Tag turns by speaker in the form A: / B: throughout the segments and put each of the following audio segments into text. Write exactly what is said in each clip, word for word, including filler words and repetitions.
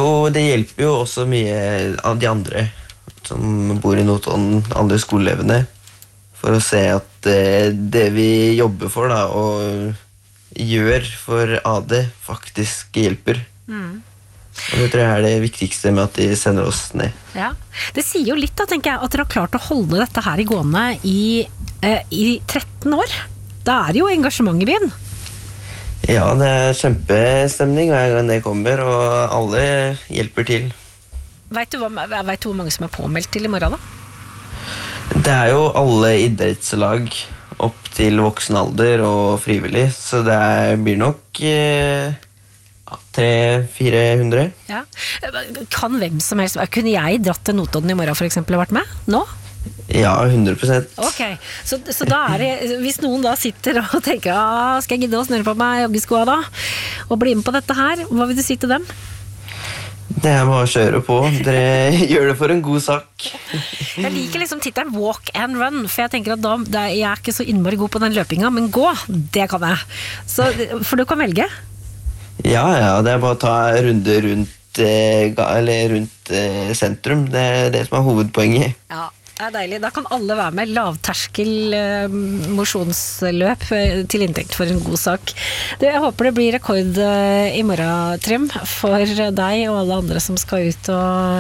A: jo, det hjelper jo også mye av de andre som bor i Notodden, alle skoleelevene, for å se at eh, det vi jobber for da, og gjør for A D faktisk hjelper. Mm. Og det tror jeg er det viktigste med at de sender oss ned.
B: Ja, det sier jo litt da, tenker jeg, at dere har klart å holde dette her i gående i, eh, i tretten år. Da er det jo engasjement i byen.
A: Ja, det er kjempestemning hver gang det kommer, og alle hjelper til.
B: Vet du, hva, vet du hvor mange som er påmeldt til i morgen da?
A: Det er jo alle idrettslag opp til voksen alder og frivillig, så det blir nok eh, tre-fire hundre.
B: Ja. Kan hvem som helst, kunne jeg dratt til Notodden i morgen for eksempel og vært med nå?
A: Ja, hundre prosent.
B: Ok, så, så da er det, hvis noen da sitter og tenker, ah, skal jeg gidde å snøre på meg joggeskoa da, og bli med på dette her, hva vil du si til dem?
A: Det er bare å kjøre på. Dere gjør det for en god sak.
B: Jeg liker liksom titelen Walk and Run, for jeg tenker at da, da jeg er ikke så innmari god på den løpinga, men gå, det kan jeg. Så, for du kan velge?
A: Ja, ja, det er bare å ta runde rundt, eh, eller rundt eh, sentrum. Det er det som er hovedpoenget.
B: Ja. Det er deilig. Da kan alle være med. Lavterskel eh, mosjonsløp eh, til inntekt for en god sak. Du, jeg håper det blir rekord eh, i morgen, Trym, for deg og alle andre som skal ut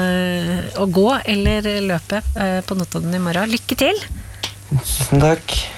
B: og, og gå eller løpe eh, på Notodden i morgen. Lykke til!
A: Tusen takk.